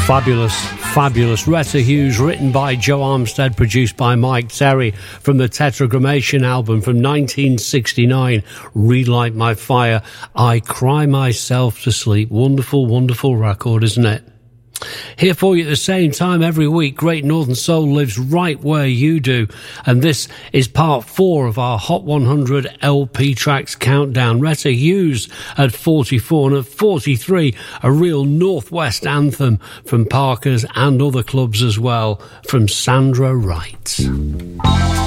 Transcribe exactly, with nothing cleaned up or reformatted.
Fabulous, fabulous. Retta Hughes, written by Joe Armstead, produced by Mike Terry, from the Tetragrammation album from nineteen sixty-nine, Relight My Fire, I Cry Myself to Sleep. Wonderful, wonderful record, isn't it? Here for you at the same time every week, Great Northern Soul lives right where you do, and this is part four of our Hot one hundred L P Tracks countdown. Retta Hughes at forty-four, and at forty-three, a real Northwest anthem from Parker's and other clubs as well, from Sandra Wright.